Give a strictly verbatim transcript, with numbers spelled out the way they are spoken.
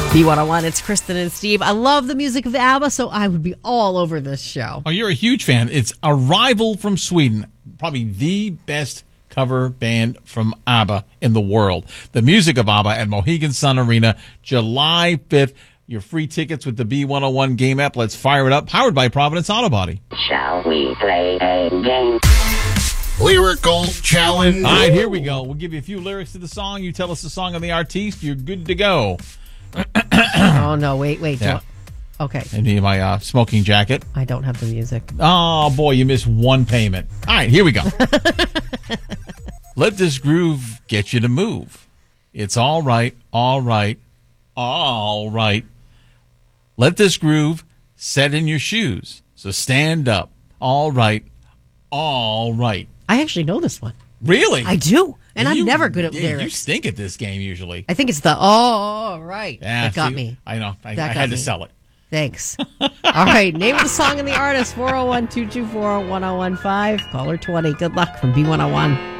B one oh one, it's Kristen and Steve. I love the music of ABBA, so I would be all over this show. Oh, you're a huge fan. It's Arrival from Sweden. Probably the best cover band from ABBA in the world. The music of ABBA at Mohegan Sun Arena, July fifth. Your free tickets with the B one oh one game app. Let's fire it up. Powered by Providence Auto Body. Shall we play a game? Lyrical challenge. All right, here we go. We'll give you a few lyrics to the song. You tell us the song and the artiste. You're good to go. Oh, no, wait, wait. Yeah. Don't. Okay. I need my uh, smoking jacket. I don't have the music. Oh, boy, you missed one payment. All right, here we go. Let this groove get you to move. It's all right, all right, all right. Let this groove set in your shoes. So stand up. All right, all right. I actually know this one. Really? I do. And I'm You- never good at yeah, lyrics. You stink at this game usually. I think it's the, oh, right. Yeah, that got see, me. I know. I, I That got had to me. sell it. Thanks. All right. Name of the song and the artist, four oh one, two two four, one oh one five. Caller twenty. Good luck from B one oh one.